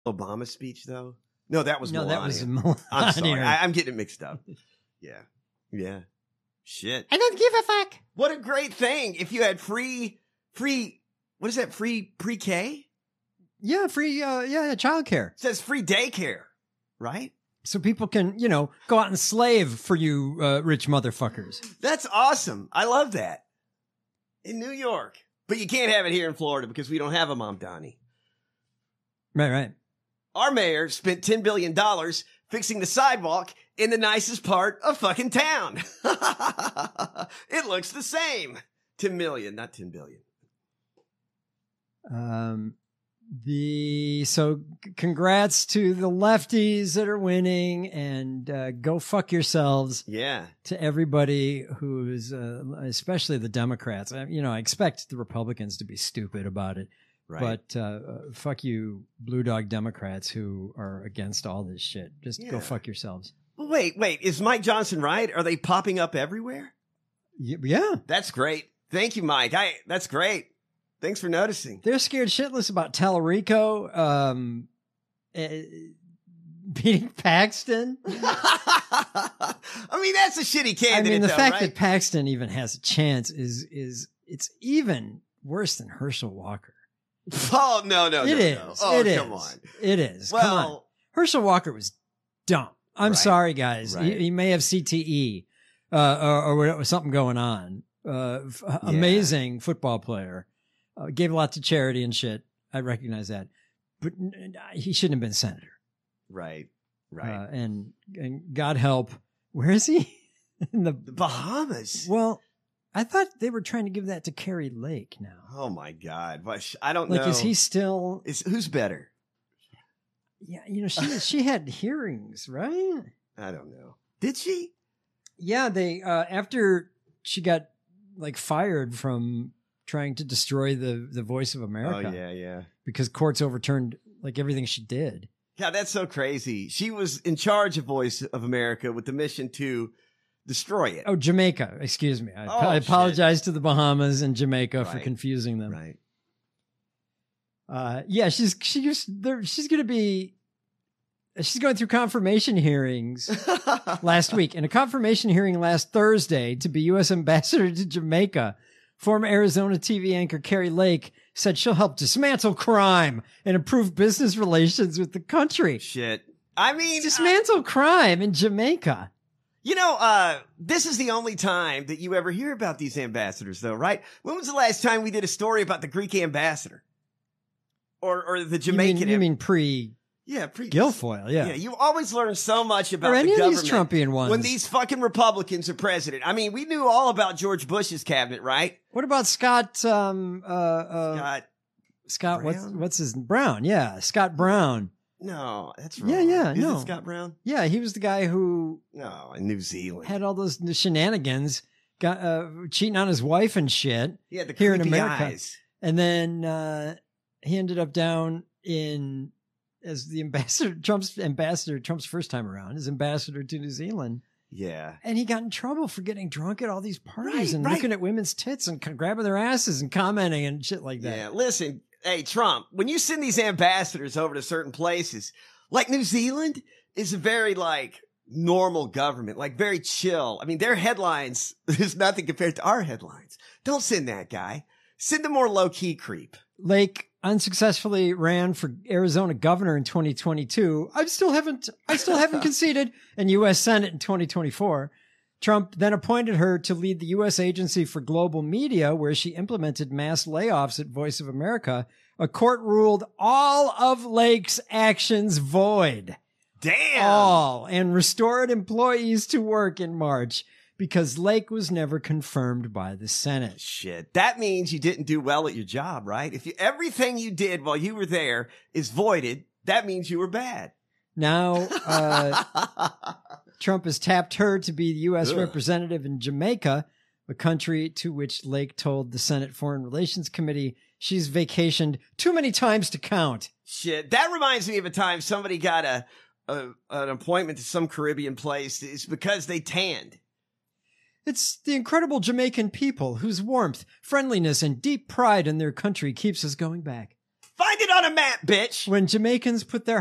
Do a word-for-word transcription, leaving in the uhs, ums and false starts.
Obama speech, though? No, that was no, Melania. that was Melania. I'm sorry. I, I'm getting it mixed up. Yeah. Yeah. Shit. I don't give a fuck. What a great thing. If you had free, free, what is that? Free pre-K? Yeah, free, uh, yeah, yeah, childcare. It says free daycare, right? So people can, you know, go out and slave for you uh, rich motherfuckers. That's awesome. I love that. In New York. But you can't have it here in Florida because we don't have a Mom Donnie. Right, right. Our mayor spent ten billion dollars fixing the sidewalk in the nicest part of fucking town. It looks the same. ten million, not ten billion. Um, the so c- congrats to the lefties that are winning, and uh, go fuck yourselves. Yeah. To everybody who's, uh, especially the Democrats. I, you know, I expect the Republicans to be stupid about it. Right. But uh, uh, fuck you, Blue Dog Democrats who are against all this shit. Just Yeah. go fuck yourselves. Wait, wait. Is Mike Johnson right? Are they popping up everywhere? Y- Yeah. That's great. Thank you, Mike. I, that's great. Thanks for noticing. They're scared shitless about Tallarico um, uh, beating Paxton. I mean, that's a shitty candidate, I mean, the though, fact right? that Paxton even has a chance is is it's even worse than Herschel Walker. Oh, no, no, It no, is. no. Oh, It come is. on. It is. Come on. Well, Herschel Walker was dumb. I'm Right. sorry, guys. He, Right. he may have C T E uh, or, or whatever, something going on. Uh, f- Amazing football player. Uh, gave a lot to charity and shit. I recognize that. But n- n- he shouldn't have been senator. right, right. Uh, and, and God help. Where is he? In the, the Bahamas. well, I thought they were trying to give that to Carrie Lake now. Oh, my God. But sh- I don't Like, know. is he still? Is, who's better? Yeah, you know, she she had hearings, right? I don't know. Did she? Yeah, they uh after she got like fired from trying to destroy the the Voice of America. Oh, yeah, yeah. Because courts overturned like everything she did. God, that's so crazy. She was in charge of Voice of America with the mission to destroy it. Oh, Jamaica, excuse me. I, Oh, I shit. apologize to the Bahamas and Jamaica for Right. confusing them. Right. Uh yeah, she's she's there she's going to be she's going through confirmation hearings last week. In a confirmation hearing last Thursday to be U S ambassador to Jamaica, former Arizona T V anchor Carrie Lake said she'll help dismantle crime and improve business relations with the country. Shit. I mean, Dismantle crime in Jamaica. you know, uh, this is the only time that you ever hear about these ambassadors, though, right? When was the last time we did a story about the Greek ambassador? Or or the You mean, Jamaican you am- mean pre Yeah, pre- Guilfoyle, yeah. Yeah, you always learn so much about Or any the of these government Trumpian ones. when these fucking Republicans are president. I mean, we knew all about George Bush's cabinet, right? What about Scott um uh, uh Scott, Scott what's Brown? what's his Brown, yeah, Scott Brown. no, that's wrong. Yeah, yeah, Is no. it Scott Brown? Yeah, he was the guy who No, in New Zealand. had all those shenanigans, got uh, cheating on his wife and shit. He had the here in creepy America. eyes. And then uh, he ended up down in as the ambassador, Trump's ambassador, Trump's first time around, as ambassador to New Zealand. Yeah. And he got in trouble for getting drunk at all these parties Right, and right. looking at women's tits and c- grabbing their asses and commenting and shit like that. Yeah, listen, hey, Trump, when you send these ambassadors over to certain places, like New Zealand is a very, like, normal government, like very chill. I mean, their headlines is nothing compared to our headlines. Don't send that guy. Send the more low-key creep. Lake unsuccessfully ran for Arizona governor in twenty twenty-two. I still haven't, I still haven't conceded in U S Senate in twenty twenty-four. Trump then appointed her to lead the U S Agency for Global Media, where she implemented mass layoffs at Voice of America. A court ruled all of Lake's actions void. Damn. All, and restored employees to work in March because Lake was never confirmed by the Senate. Shit. That means you didn't do well at your job, right? If you, everything you did while you were there is voided, that means you were bad. Now, uh, Trump has tapped her to be the U S Ugh. representative in Jamaica, a country to which Lake told the Senate Foreign Relations Committee she's vacationed too many times to count. Shit. That reminds me of a time somebody got a, a an appointment to some Caribbean place. It's because they tanned. It's the incredible Jamaican people whose warmth, friendliness, and deep pride in their country keeps us going back. Find it on a map, bitch. When Jamaicans put their